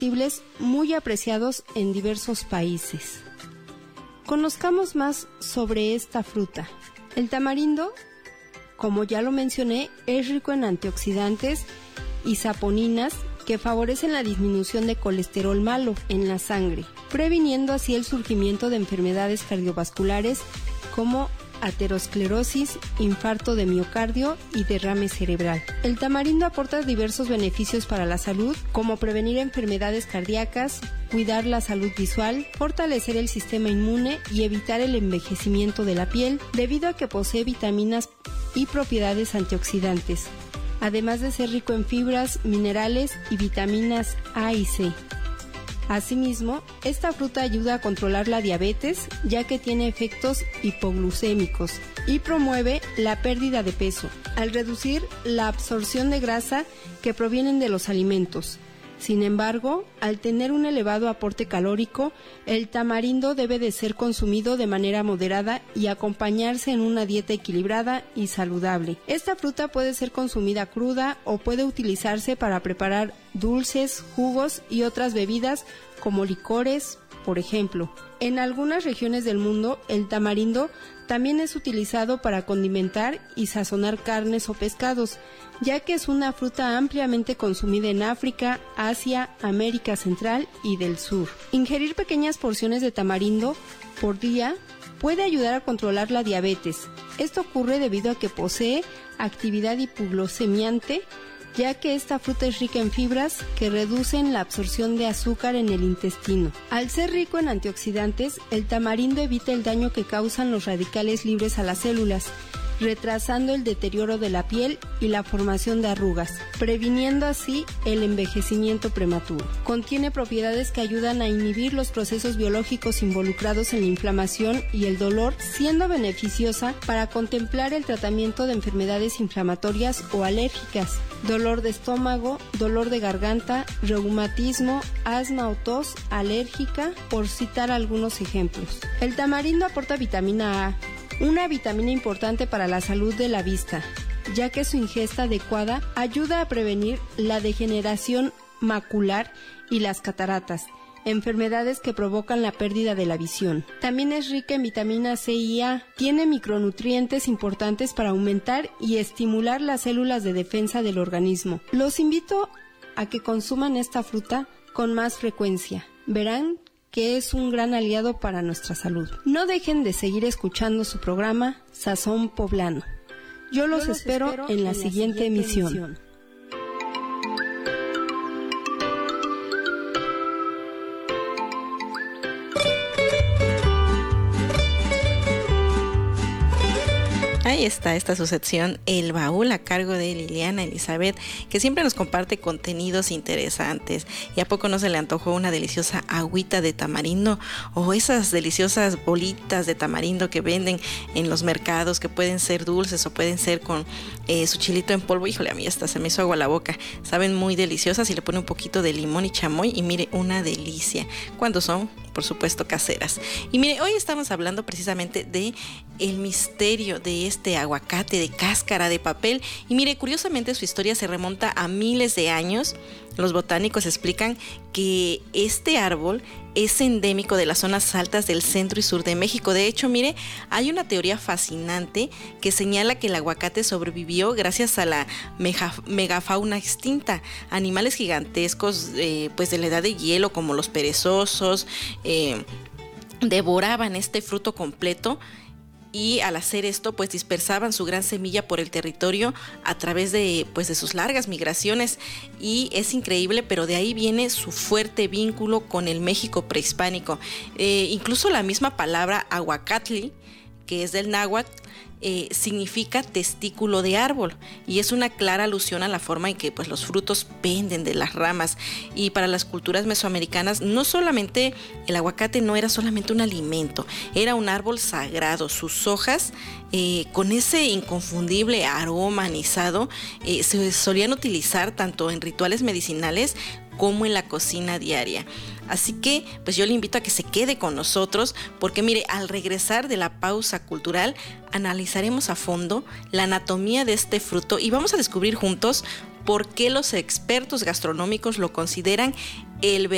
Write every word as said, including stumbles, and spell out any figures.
comestibles muy apreciados en diversos países. Conozcamos más sobre esta fruta. El tamarindo, como ya lo mencioné, es rico en antioxidantes y saponinas que favorecen la disminución de colesterol malo en la sangre, previniendo así el surgimiento de enfermedades cardiovasculares como aterosclerosis, infarto de miocardio y derrame cerebral. El tamarindo aporta diversos beneficios para la salud, como prevenir enfermedades cardíacas, cuidar la salud visual, fortalecer el sistema inmune y evitar el envejecimiento de la piel, debido a que posee vitaminas y propiedades antioxidantes, además de ser rico en fibras, minerales y vitaminas A y C. Asimismo, esta fruta ayuda a controlar la diabetes, ya que tiene efectos hipoglucémicos, y promueve la pérdida de peso, al reducir la absorción de grasa que provienen de los alimentos. Sin embargo, al tener un elevado aporte calórico, el tamarindo debe de ser consumido de manera moderada y acompañarse en una dieta equilibrada y saludable. Esta fruta puede ser consumida cruda o puede utilizarse para preparar dulces, jugos y otras bebidas como licores, por ejemplo. En algunas regiones del mundo, el tamarindo también es utilizado para condimentar y sazonar carnes o pescados, ya que es una fruta ampliamente consumida en África, Asia, América Central y del Sur. Ingerir pequeñas porciones de tamarindo por día puede ayudar a controlar la diabetes. Esto ocurre debido a que posee actividad hipoglucemiante, ya que esta fruta es rica en fibras que reducen la absorción de azúcar en el intestino. Al ser rico en antioxidantes, el tamarindo evita el daño que causan los radicales libres a las células, retrasando el deterioro de la piel y la formación de arrugas, previniendo así el envejecimiento prematuro. Contiene propiedades que ayudan a inhibir los procesos biológicos involucrados en la inflamación y el dolor, siendo beneficiosa para contemplar el tratamiento de enfermedades inflamatorias o alérgicas, dolor de estómago, dolor de garganta, reumatismo, asma o tos alérgica, por citar algunos ejemplos. El tamarindo aporta vitamina A, una vitamina importante para la salud de la vista, ya que su ingesta adecuada ayuda a prevenir la degeneración macular y las cataratas, enfermedades que provocan la pérdida de la visión. También es rica en vitamina C y A. Tiene micronutrientes importantes para aumentar y estimular las células de defensa del organismo. Los invito a que consuman esta fruta con más frecuencia. Verán que es un gran aliado para nuestra salud. No dejen de seguir escuchando su programa Sazón Poblano. Yo los, Yo los espero, espero en la, en la siguiente, siguiente emisión. emisión. Ahí está esta su sección El Baúl, a cargo de Liliana Elizabeth, que siempre nos comparte contenidos interesantes. ¿Y a poco no se le antojó una deliciosa agüita de tamarindo o esas deliciosas bolitas de tamarindo que venden en los mercados, que pueden ser dulces o pueden ser con eh, su chilito en polvo? Híjole, a mí hasta se me hizo agua la boca. Saben muy deliciosas y le pone un poquito de limón y chamoy y mire, una delicia. ¿Cuándo son? Por supuesto, caseras. Y mire, hoy estamos hablando precisamente de el misterio de este aguacate de cáscara de papel. Y mire, curiosamente su historia se remonta a miles de años. Los botánicos explican que este árbol es endémico de las zonas altas del centro y sur de México. De hecho, mire, hay una teoría fascinante que señala que el aguacate sobrevivió gracias a la mega, megafauna extinta. Animales gigantescos eh, pues de la edad de hielo, como los perezosos, eh, devoraban este fruto completo. Y al hacer esto, pues dispersaban su gran semilla por el territorio a través de, pues, de sus largas migraciones. Y es increíble, pero de ahí viene su fuerte vínculo con el México prehispánico. Eh, incluso la misma palabra aguacatli, que es del náhuatl, eh, significa testículo de árbol, y es una clara alusión a la forma en que pues, los frutos penden de las ramas. Y para las culturas mesoamericanas, no solamente el aguacate no era solamente un alimento, era un árbol sagrado. Sus hojas, eh, con ese inconfundible aroma anisado, eh, se solían utilizar tanto en rituales medicinales como en la cocina diaria. Así que pues yo le invito a que se quede con nosotros, porque mire, al regresar de la pausa cultural analizaremos a fondo la anatomía de este fruto y vamos a descubrir juntos por qué los expertos gastronómicos lo consideran el verdadero